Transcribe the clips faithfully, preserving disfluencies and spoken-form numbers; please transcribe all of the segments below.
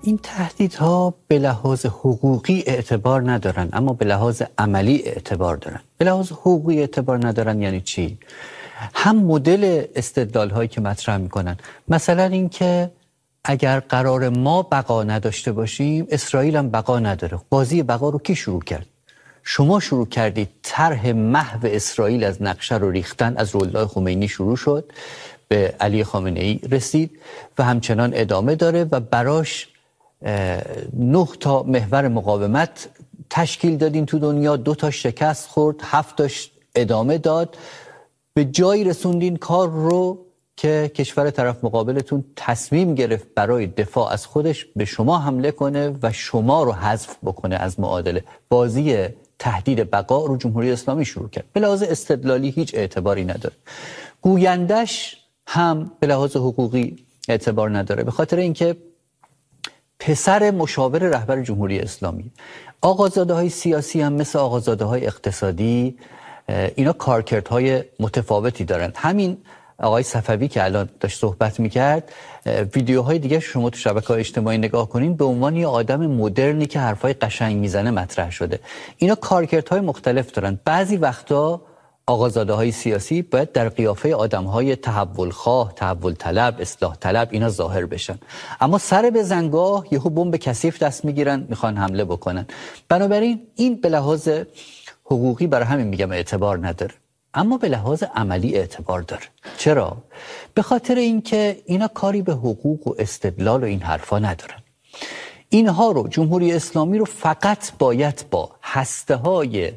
این تهدیدها به لحاظ حقوقی اعتبار ندارن، اما به لحاظ عملی اعتبار دارن. به لحاظ حقوقی اعتبار ندارن یعنی چی؟ هم مدل استدلال هایی که مطرح میکنن، مثلا این که اگر قرار ما بقا نداشته باشیم اسرائیل هم بقا نداره. بازی بقا رو کی شروع کرد؟ شما شروع کردید. طرح محو اسرائیل از نقشه رو ریختن از روح‌الله خمینی شروع شد، به علی خامنه ای رسید و همچنان ادامه داره و براش نه تا محور مقاومت تشکیل دادین تو دنیا، دو تا شکست خورد، هفت تاش ادامه داد، به جایی رسوندین کار رو که کشور طرف مقابلتون تصمیم گرفت برای دفاع از خودش به شما حمله کنه و شما رو حذف بکنه از معادله. بازی تهدید بقا رو جمهوری اسلامی شروع کرد. به لحاظ استدلالی هیچ اعتباری نداره. گویندش هم به لحاظ حقوقی اعتبار نداره، به خاطر اینکه پسر مشاور رهبر جمهوری اسلامی. آقازاده‌های سیاسی هم مثل آقازاده‌های اقتصادی اینا کارکردهای متفاوتی دارن. همین آقای صفوی که الان داشت صحبت میکرد، ویدیوهای دیگه شما تو شبکه‌های اجتماعی نگاه کنین، به عنوان یه آدم مدرنی که حرفای قشنگ میزنه مطرح شده. اینا کارکردهای مختلف دارن. بعضی وقتا آقازاده‌های سیاسی باید در قیافه آدم‌های تحول خواه، تحول طلب، اصلاح طلب اینا ظاهر بشن، اما سر به زنگاه یهو بمب کثیف دست میگیرن، میخوان حمله بکنن. بنابراین این به لحاظ حقوقی برای همین میگم اعتبار نداره، اما به لحاظ عملی اعتبار داره. چرا؟ به خاطر اینکه اینا کاری به حقوق و استدلال و این حرفا ندارن. اینها رو جمهوری اسلامی رو فقط باید با هسته‌های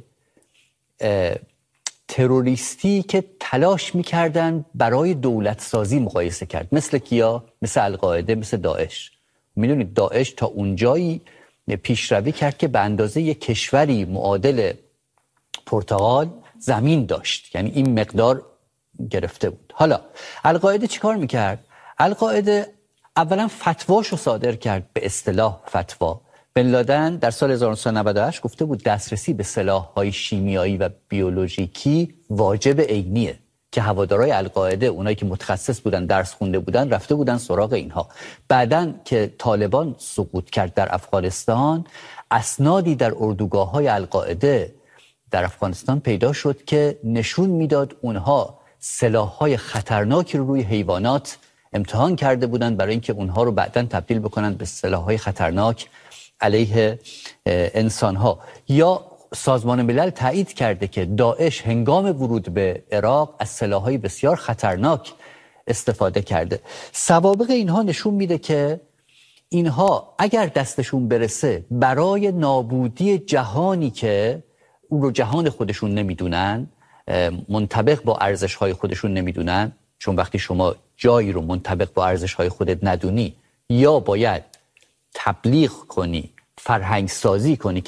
تروریستی که تلاش میکردن برای دولت سازی مقایسه کرد. مثل کیا؟ مثل القاعده، مثل داعش. میدونید داعش تا اونجایی پیشروی کرد که به اندازه یک کشوری معادل پرتغال زمین داشت، یعنی این مقدار گرفته بود. حالا القاعده چیکار میکرد؟ القاعده اولا فتواشو صادر کرد، به اصطلاح فتوا. بن لادن در سال هزار و نهصد و نود و هشت گفته بود دسترسی به سلاح‌های شیمیایی و بیولوژیکی واجب عینیه، که هوادارهای القاعده، اونایی که متخصص بودن، درس خونده بودن، رفته بودن سراغ اینها. بعدن که طالبان سقوط کرد در افغانستان، اسنادی در اردوگاه‌های القاعده در افغانستان پیدا شد که نشون میداد اونها سلاح‌های خطرناکی رو روی حیوانات امتحان کرده بودن برای اینکه اونها رو بعداً تبدیل بکنن به سلاح‌های خطرناک علیه انسان‌ها. یا سازمان ملل تایید کرده که داعش هنگام ورود به عراق از سلاح‌های بسیار خطرناک استفاده کرده. سوابق اینها نشون میده که اینها اگر دستشون برسه برای نابودی جهانی که اون رو جهان خودشون نمیدونن، منطبق با ارزش‌های خودشون نمیدونن، چون وقتی شما جایی رو منطبق با ارزش‌های خودت ندونی، یا باید تبلیغ کنی، فرهنگ سازی کنی